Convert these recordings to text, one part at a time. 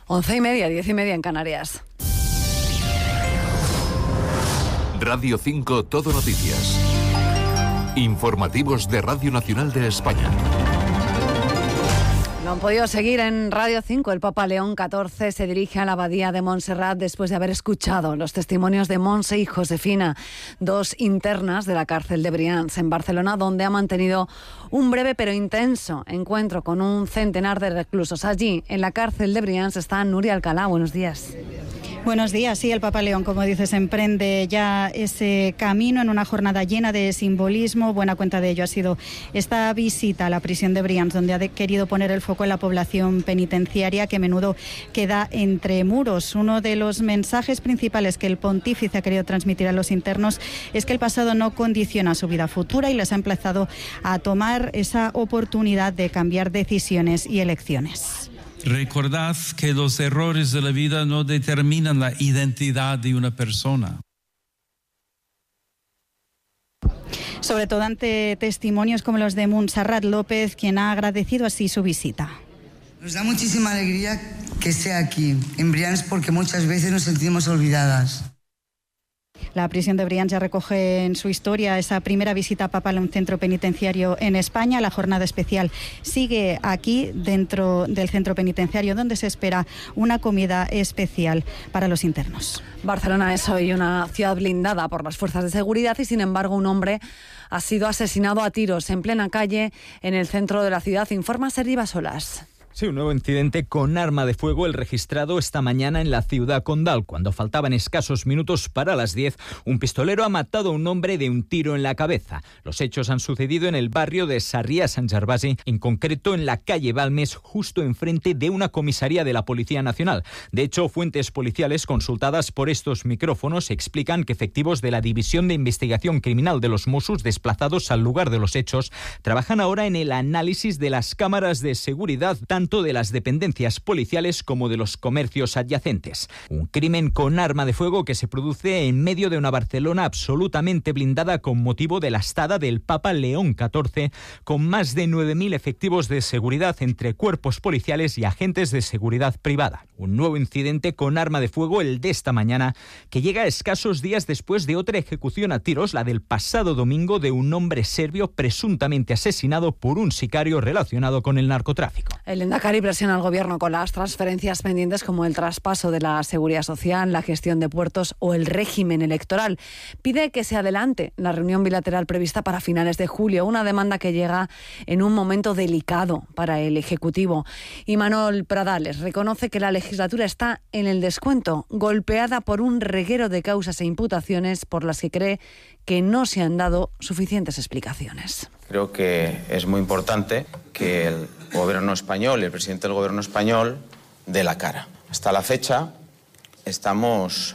11:30, 10:30 en Canarias. Radio 5 Todo Noticias. Informativos de Radio Nacional de España. Lo han podido seguir en Radio 5. El Papa León XIV se dirige a la abadía de Montserrat después de haber escuchado los testimonios de Montse y Josefina, dos internas de la cárcel de Brians en Barcelona, donde ha mantenido un breve pero intenso encuentro con un centenar de reclusos. Allí, en la cárcel de Brians, está Nuria Alcalá. Buenos días. Buenos días. Sí, el Papa León, como dices, emprende ya ese camino en una jornada llena de simbolismo. Buena cuenta de ello ha sido esta visita a la prisión de Brians, donde ha querido poner el foco en la población penitenciaria que a menudo queda entre muros. Uno de los mensajes principales que el pontífice ha querido transmitir a los internos es que el pasado no condiciona su vida futura y les ha emplazado a tomar esa oportunidad de cambiar decisiones y elecciones. Recordad que los errores de la vida no determinan la identidad de una persona. Sobre todo ante testimonios como los de Montserrat López, quien ha agradecido así su visita. Nos da muchísima alegría que esté aquí, en Brians, porque muchas veces nos sentimos olvidadas. La prisión de Brians ya recoge en su historia esa primera visita papal a un centro penitenciario en España. La jornada especial sigue aquí, dentro del centro penitenciario, donde se espera una comida especial para los internos. Barcelona es hoy una ciudad blindada por las fuerzas de seguridad y, sin embargo, un hombre ha sido asesinado a tiros en plena calle en el centro de la ciudad. Informa Sergi Basolas. Sí, un nuevo incidente con arma de fuego, el registrado esta mañana en la ciudad condal. Cuando faltaban escasos minutos para las 10, un pistolero ha matado a un hombre de un tiro en la cabeza. Los hechos han sucedido en el barrio de Sarrià-Sant Gervasi, en concreto en la calle Balmes, justo enfrente de una comisaría de la Policía Nacional. De hecho, fuentes policiales consultadas por estos micrófonos explican que efectivos de la División de Investigación Criminal de los Mossos, desplazados al lugar de los hechos, trabajan ahora en el análisis de las cámaras de seguridad, tanto de las dependencias policiales como de los comercios adyacentes. Un crimen con arma de fuego que se produce en medio de una Barcelona absolutamente blindada con motivo de la estada del Papa León XIV, con más de 9.000 efectivos de seguridad entre cuerpos policiales y agentes de seguridad privada. Un nuevo incidente con arma de fuego, el de esta mañana, que llega escasos días después de otra ejecución a tiros, la del pasado domingo, de un hombre serbio presuntamente asesinado por un sicario relacionado con el narcotráfico. El Endacari presiona al Gobierno con las transferencias pendientes como el traspaso de la Seguridad Social, la gestión de puertos o el régimen electoral. Pide que se adelante la reunión bilateral prevista para finales de julio, una demanda que llega en un momento delicado para el Ejecutivo. Y Manuel Pradales reconoce que la legislatura está en el descuento, golpeada por un reguero de causas e imputaciones por las que cree que no se han dado suficientes explicaciones. Creo que es muy importante que el Gobierno español y el presidente del Gobierno español dé la cara. Hasta la fecha estamos,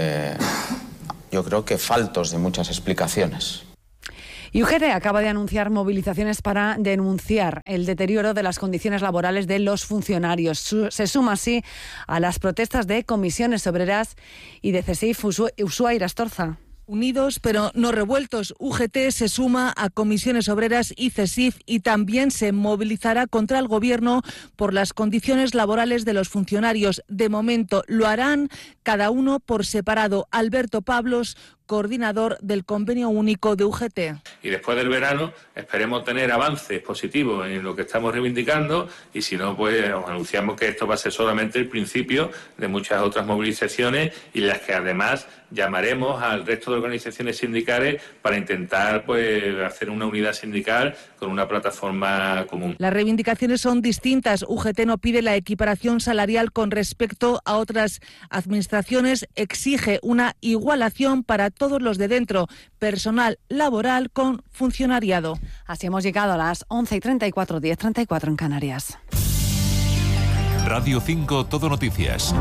yo creo que faltos de muchas explicaciones. Y UGT acaba de anunciar movilizaciones para denunciar el deterioro de las condiciones laborales de los funcionarios. Se suma así a las protestas de comisiones obreras y de CESIF. Ushuaia Astorza. Unidos pero no revueltos, UGT se suma a Comisiones Obreras y CESIF y también se movilizará contra el Gobierno por las condiciones laborales de los funcionarios. De momento lo harán cada uno por separado. Alberto Pablos, coordinador del Convenio Único de UGT. Y después del verano esperemos tener avances positivos en lo que estamos reivindicando y si no, pues os anunciamos que esto va a ser solamente el principio de muchas otras movilizaciones y las que además llamaremos al resto de organizaciones sindicales para intentar pues hacer una unidad sindical con una plataforma común. Las reivindicaciones son distintas. UGT no pide la equiparación salarial con respecto a otras administraciones, exige una igualación para todos los de dentro, personal laboral con funcionariado. Así hemos llegado a las 11:34, 10:34 en Canarias. Radio 5 Todo Noticias.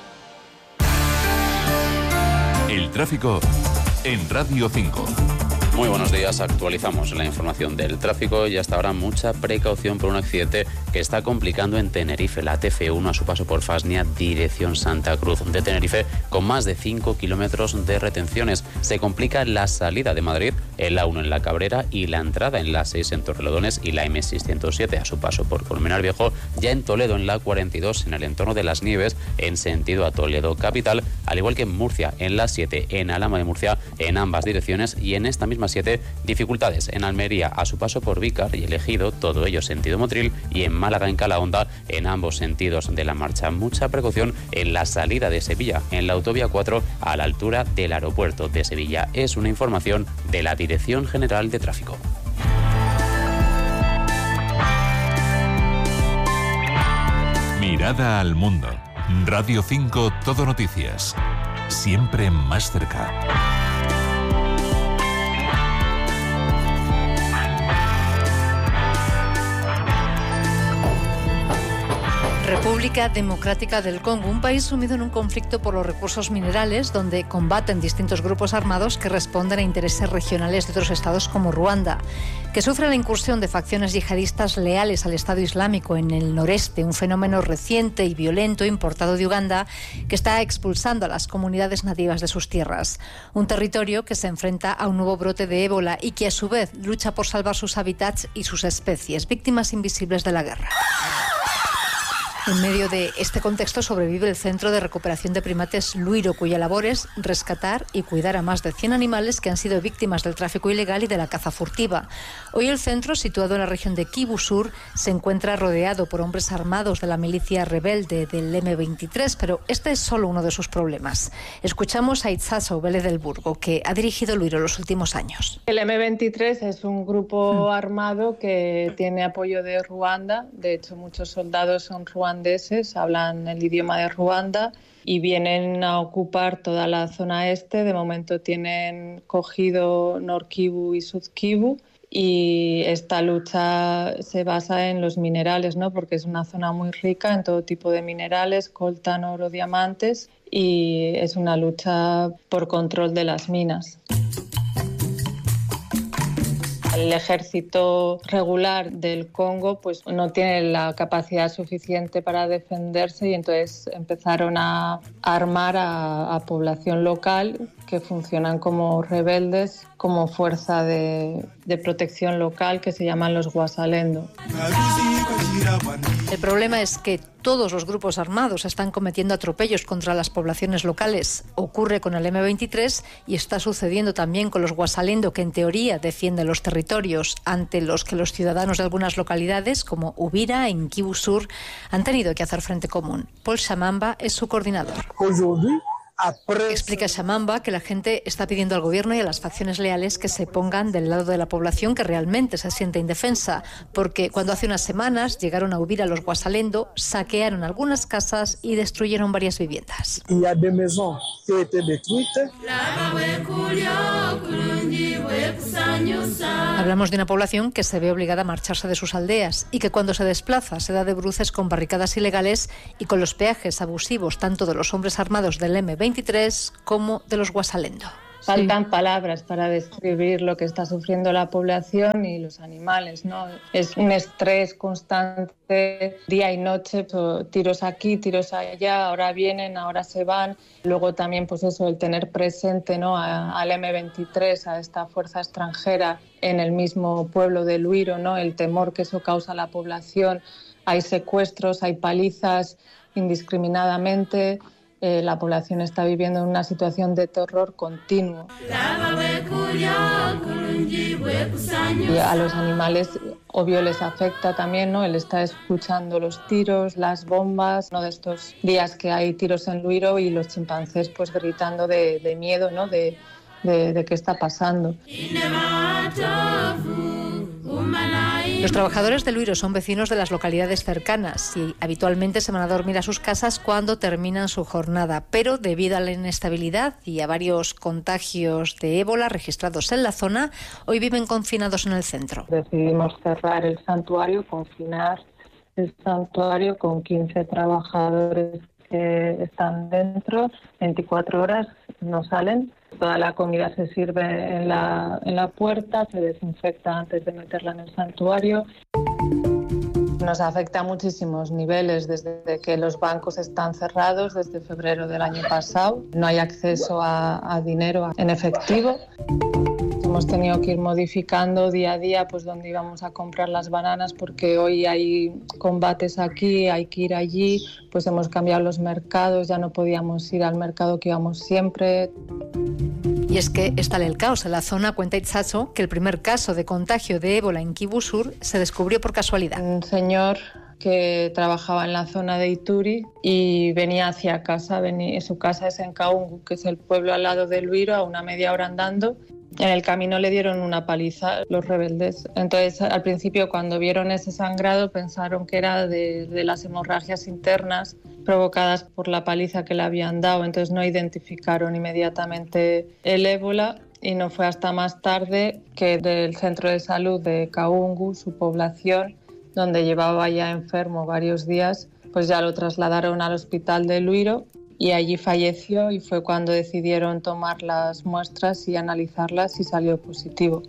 El tráfico en Radio 5. Muy buenos días, actualizamos la información del tráfico y hasta ahora mucha precaución por un accidente que está complicando en Tenerife, la TF1 a su paso por Fasnia, dirección Santa Cruz de Tenerife, con más de 5 kilómetros de retenciones. Se complica la salida de Madrid, el A1 en La Cabrera y la entrada en la 6 en Torrelodones y la M607 a su paso por Colmenar Viejo, ya en Toledo en la 42 en el entorno de Las Nieves en sentido a Toledo capital, al igual que en Murcia en la 7 en Alhama de Murcia en ambas direcciones y en esta misma 7 dificultades en Almería a su paso por Vícar y El Ejido, todo ello sentido Motril, y en Málaga en Calahonda en ambos sentidos de la marcha. Mucha precaución en la salida de Sevilla en la autovía 4 a la altura del aeropuerto de Sevilla. Es una información de la Dirección General de Tráfico. Mirada al mundo. Radio 5 Todo Noticias. Siempre más cerca. República Democrática del Congo, un país sumido en un conflicto por los recursos minerales, donde combaten distintos grupos armados que responden a intereses regionales de otros estados como Ruanda, que sufre la incursión de facciones yihadistas leales al Estado Islámico en el noreste, un fenómeno reciente y violento importado de Uganda que está expulsando a las comunidades nativas de sus tierras. Un territorio que se enfrenta a un nuevo brote de ébola y que a su vez lucha por salvar sus hábitats y sus especies, víctimas invisibles de la guerra. En medio de este contexto sobrevive el Centro de Recuperación de Primates Luiro, cuya labor es rescatar y cuidar a más de 100 animales que han sido víctimas del tráfico ilegal y de la caza furtiva. Hoy el centro, situado en la región de Kivu Sur, se encuentra rodeado por hombres armados de la milicia rebelde del M23, pero este es solo uno de sus problemas. Escuchamos a Itzazo Vélez del Burgo, que ha dirigido Luiro los últimos años. El M23 es un grupo armado que tiene apoyo de Ruanda. De hecho, muchos soldados son ruandeses, hablan el idioma de Ruanda y vienen a ocupar toda la zona este. De momento tienen cogido Nord Kivu y Sud Kivu y esta lucha se basa en los minerales, ¿no? Porque es una zona muy rica en todo tipo de minerales, coltan, oro, diamantes, y es una lucha por control de las minas. El ejército regular del Congo pues no tiene la capacidad suficiente para defenderse y entonces empezaron a armar a población local que funcionan como rebeldes, como fuerza de protección local que se llaman los Guasalendo. El problema es que todos los grupos armados están cometiendo atropellos contra las poblaciones locales. Ocurre con el M23 y está sucediendo también con los Guasalendo, que en teoría defienden los territorios ante los que los ciudadanos de algunas localidades, como Uvira, en Kivu Sur, han tenido que hacer frente común. Paul Shamamba es su coordinador. Explica Shamamba que la gente está pidiendo al gobierno y a las facciones leales que se pongan del lado de la población que realmente se siente indefensa, porque cuando hace unas semanas llegaron a Uvira los Guasalendo, saquearon algunas casas y destruyeron varias viviendas. Hablamos de una población que se ve obligada a marcharse de sus aldeas y que cuando se desplaza se da de bruces con barricadas ilegales y con los peajes abusivos tanto de los hombres armados del M23 como de los Guasalendo. Faltan palabras para describir lo que está sufriendo la población y los animales, ¿no? Es un estrés constante, día y noche, tiros aquí, tiros allá, ahora vienen, ahora se van. Luego también, pues eso, el tener presente, ¿no?, al M23, a esta fuerza extranjera en el mismo pueblo de Luiro, ¿no?, el temor que eso causa a la población. Hay secuestros, hay palizas indiscriminadamente. La población está viviendo en una situación de terror continuo. Y a los animales, obvio, les afecta también, ¿no? Él está escuchando los tiros, las bombas, ¿no?, de estos días que hay tiros en Luiro y los chimpancés pues gritando de miedo, ¿no?, de qué está pasando. Los trabajadores de Luiro son vecinos de las localidades cercanas y habitualmente se van a dormir a sus casas cuando terminan su jornada, pero debido a la inestabilidad y a varios contagios de ébola registrados en la zona, hoy viven confinados en el centro. Decidimos cerrar el santuario, confinar el santuario con 15 trabajadores que están dentro, 24 horas no salen. Toda la comida se sirve en la puerta, se desinfecta antes de meterla en el santuario. Nos afecta a muchísimos niveles, desde que los bancos están cerrados desde febrero del año pasado. No hay acceso a dinero en efectivo. Hemos tenido que ir modificando día a día pues dónde íbamos a comprar las bananas, porque hoy hay combates aquí, hay que ir allí. Pues hemos cambiado los mercados, ya no podíamos ir al mercado que íbamos siempre. Y es que está el caos en la zona. Cuenta Itzazo que el primer caso de contagio de ébola en Kivu Sur se descubrió por casualidad. Un señor que trabajaba en la zona de Ituri y venía hacia casa. Su casa es en Kaungu, que es el pueblo al lado de Luiro, a una media hora andando. En el camino le dieron una paliza los rebeldes. Entonces, al principio, cuando vieron ese sangrado, pensaron que era de las hemorragias internas provocadas por la paliza que le habían dado. Entonces, no identificaron inmediatamente el ébola y no fue hasta más tarde que del centro de salud de Kaungu, su población, donde llevaba ya enfermo varios días, pues ya lo trasladaron al hospital de Luiro. Y allí falleció, y fue cuando decidieron tomar las muestras y analizarlas y salió positivo.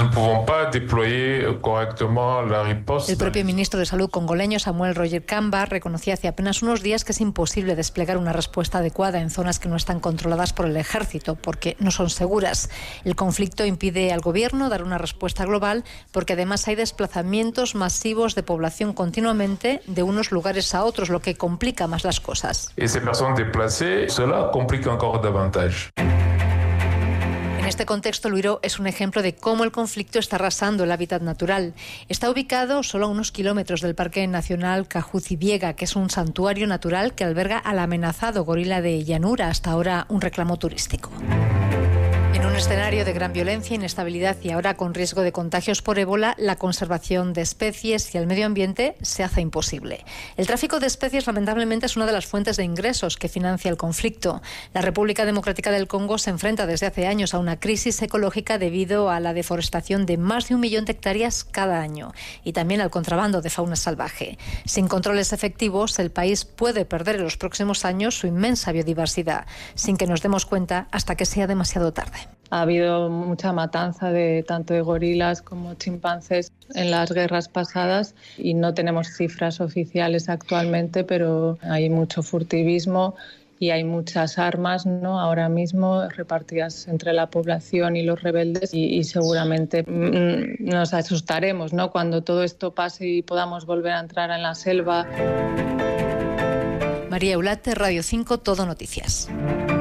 El propio ministro de Salud congoleño, Samuel Roger Kamba, reconocía hace apenas unos días que es imposible desplegar una respuesta adecuada en zonas que no están controladas por el ejército, porque no son seguras. El conflicto impide al gobierno dar una respuesta global, porque además hay desplazamientos masivos de población continuamente de unos lugares a otros, lo que complica más las cosas. Cela complica encore davantage. En este contexto, Luiro es un ejemplo de cómo el conflicto está arrasando el hábitat natural. Está ubicado solo a unos kilómetros del Parque Nacional Cajucibiega, que es un santuario natural que alberga al amenazado gorila de llanura, hasta ahora un reclamo turístico. En un escenario de gran violencia, inestabilidad y ahora con riesgo de contagios por ébola, la conservación de especies y el medio ambiente se hace imposible. El tráfico de especies, lamentablemente, es una de las fuentes de ingresos que financia el conflicto. La República Democrática del Congo se enfrenta desde hace años a una crisis ecológica debido a la deforestación de más de 1 millón de hectáreas cada año y también al contrabando de fauna salvaje. Sin controles efectivos, el país puede perder en los próximos años su inmensa biodiversidad, sin que nos demos cuenta hasta que sea demasiado tarde. Ha habido mucha matanza tanto de gorilas como chimpancés en las guerras pasadas y no tenemos cifras oficiales actualmente, pero hay mucho furtivismo y hay muchas armas, ¿no?, ahora mismo repartidas entre la población y los rebeldes y seguramente nos asustaremos, ¿no?, cuando todo esto pase y podamos volver a entrar en la selva. María Eulate, Radio 5, Todo Noticias.